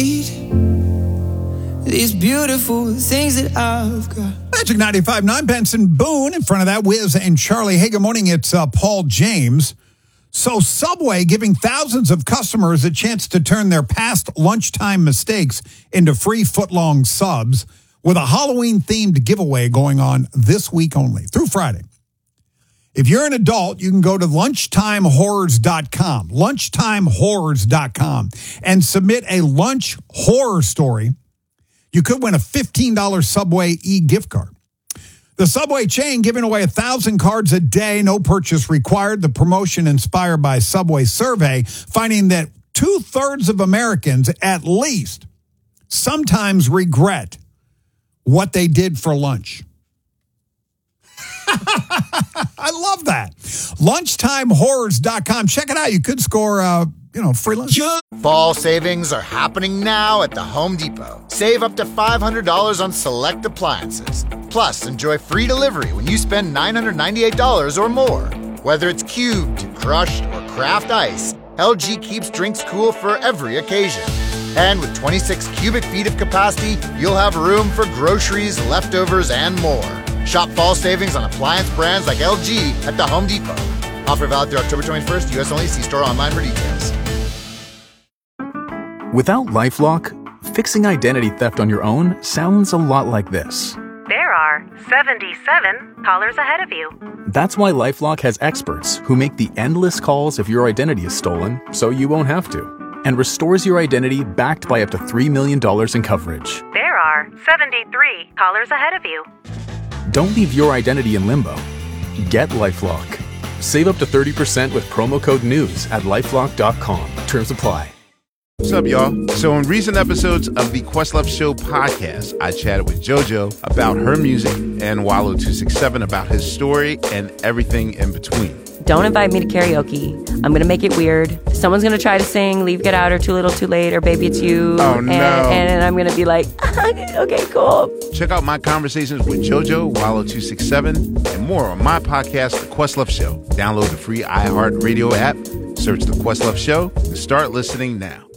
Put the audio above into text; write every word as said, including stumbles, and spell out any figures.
These beautiful things that I've got. Magic ninety-five point nine, Benson Boone. In front of that, Wiz and Charlie. Hey, good morning. It's uh, Paul James. So Subway giving thousands of customers a chance to turn their past lunchtime mistakes into free footlong subs with a Halloween-themed giveaway going on this week only, through Friday. If you're an adult, you can go to lunchtime horrors dot com, lunchtime horrors dot com, and submit a lunch horror story. You could win a fifteen dollars Subway e-gift card. The Subway chain giving away one thousand cards a day, no purchase required. The promotion inspired by Subway survey, finding that two-thirds of Americans, at least, sometimes regret what they did for lunch. I love that. lunchtime horrors dot com. Check it out. You could score, uh, you know, free lunch. Fall savings are happening now at the Home Depot. Save up to five hundred dollars on select appliances. Plus, enjoy free delivery when you spend nine hundred ninety-eight dollars or more. Whether it's cubed, crushed, or craft ice, L G keeps drinks cool for every occasion. And with twenty-six cubic feet of capacity, you'll have room for groceries, leftovers, and more. Shop fall savings on appliance brands like L G at the Home Depot. Offer valid through October twenty-first, U S only. See store online for details. Without LifeLock, fixing identity theft on your own sounds a lot like this. There are seventy-seven callers ahead of you. That's why LifeLock has experts who make the endless calls if your identity is stolen, so you won't have to, and restores your identity backed by up to three million dollars in coverage. There are seventy-three callers ahead of you. Don't leave your identity in limbo. Get LifeLock. Save up to thirty percent with promo code NEWS at lifelock dot com. Terms apply. What's up, y'all? So in recent episodes of the Questlove Show podcast, I chatted with JoJo about her music and Wallow two sixty-seven about his story and everything in between. Don't invite me to karaoke. I'm going to make it weird. Someone's going to try to sing Leave, Get Out, or Too Little, Too Late, or Baby It's You. Oh, and, no. And I'm going to be like, okay, cool. Check out my conversations with JoJo, Wallow two sixty-seven, and more on my podcast, The Questlove Show. Download the free iHeartRadio app, search The Questlove Show, and start listening now.